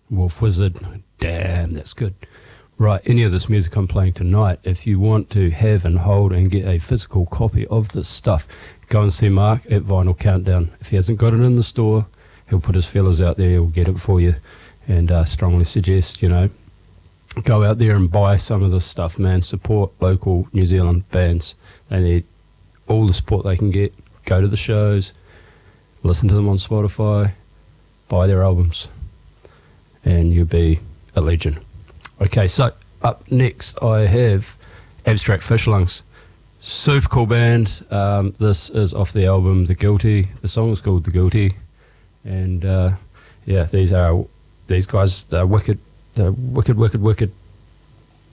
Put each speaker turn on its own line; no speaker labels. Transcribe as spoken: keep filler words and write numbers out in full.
Wolf Wizard. Damn, that's good. Right, any of this music I'm playing tonight, if you want to have and hold and get a physical copy of this stuff, go and see Mark at Vinyl Countdown. If he hasn't got it in the store, he'll put his feelers out there, he'll get it for you, and uh, strongly suggest, you know, go out there and buy some of this stuff, man. Support local New Zealand bands. They need all the support they can get. Go to the shows, listen to them on Spotify, buy their albums, and you'll be a legend. Okay, so up next I have Abstract Fish Lungs. Super cool band. Um, this is off the album The Guilty. The song is called The Guilty. And uh, yeah, these are these guys, they're wicked, they're wicked, wicked, wicked.